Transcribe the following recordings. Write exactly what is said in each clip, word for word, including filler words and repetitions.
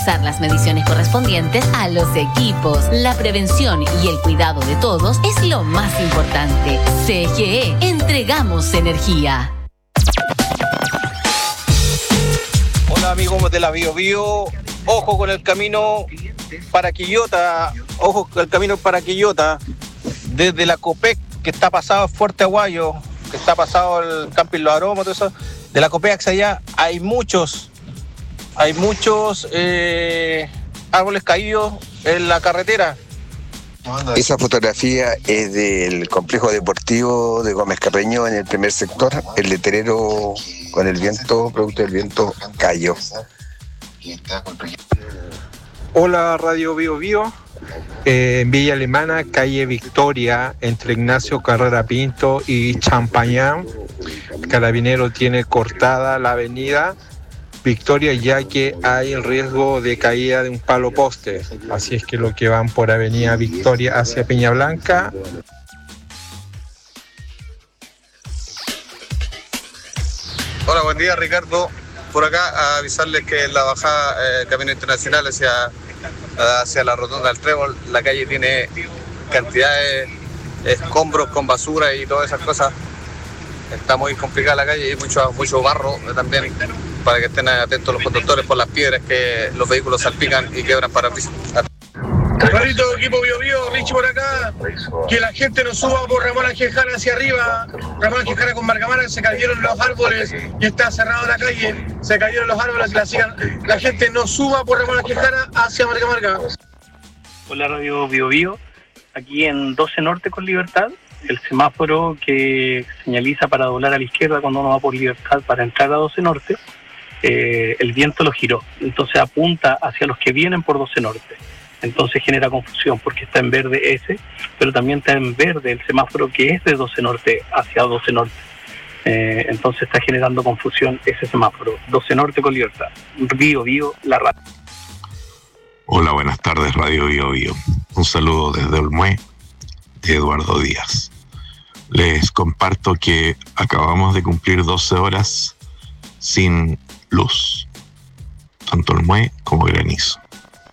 realizar las mediciones correspondientes a los equipos. La prevención y el cuidado de todos es lo más importante. C G E, entregamos energía. Hola amigos de la Bio Bio, ojo con el camino para Quillota, ojo con el camino para Quillota, desde la Copec, que está pasado Fuerte Aguayo, que está pasado el Camping Los Aromas, todo eso, de la Copec hacia allá hay muchos, hay muchos eh, árboles caídos en la carretera. Esa fotografía es del complejo deportivo de Gómez Carreño en el primer sector. El letrero con el viento, producto del viento, cayó. Hola Radio Bio Bio, eh, en Villa Alemana, calle Victoria, entre Ignacio Carrera Pinto y Champañán. El carabinero tiene cortada la avenida Victoria, ya que hay el riesgo de caída de un palo poste. Así es que los que van por avenida Victoria hacia Peña Blanca. Hola, buen día Ricardo. Por acá a avisarles que en la bajada eh, Camino Internacional hacia, hacia la rotonda del Trébol, la calle tiene cantidades de escombros con basura y todas esas cosas. Está muy complicada la calle y mucho, mucho barro también, para que estén atentos los conductores por las piedras que los vehículos salpican y quebran parabrisas. Carrito, equipo Bio Bio, Richie por acá, que la gente no suba por Ramón Angejara hacia arriba. Ramón Angejara con Marcamara, se cayeron los árboles y está cerrada la calle, se cayeron los árboles, la, sigan, la gente no suba por Ramón Angejara hacia Marcamarca. Hola Radio Bio Bio, aquí en doce Norte con Libertad, el semáforo que señaliza para doblar a la izquierda cuando uno va por Libertad para entrar a doce Norte, eh, el viento lo giró, entonces apunta hacia los que vienen por doce Norte. Entonces genera confusión porque está en verde ese, pero también está en verde el semáforo que es de doce Norte hacia doce Norte. Eh, entonces está generando confusión ese semáforo. doce Norte con Libertad. Bio Bio, la radio. Hola, buenas tardes Radio Bio Bio. Un saludo desde Olmué, de Eduardo Díaz. Les comparto que acabamos de cumplir doce horas sin luz, tanto Olmué como Granizo.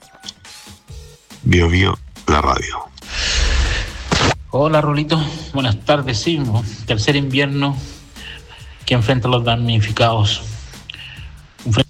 Bio Bio, la radio. Hola Rolito, buenas tardes. Sí, tercer invierno que enfrenta a los damnificados. Un frente,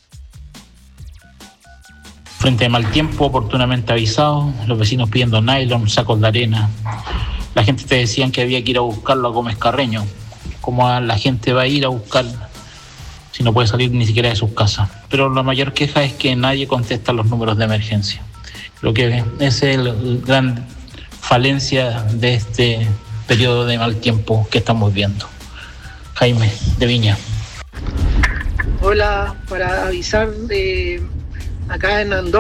frente de mal tiempo oportunamente avisado, los vecinos pidiendo nylon, sacos de arena. La gente te decían que había que ir a buscarlo a Gómez Carreño. ¿Cómo la gente va a ir a buscar si no puede salir ni siquiera de sus casas? Pero la mayor queja es que nadie contesta los números de emergencia. Lo que es la gran falencia de este periodo de mal tiempo que estamos viendo. Jaime, de Viña. Hola, para avisar de acá en Andorra.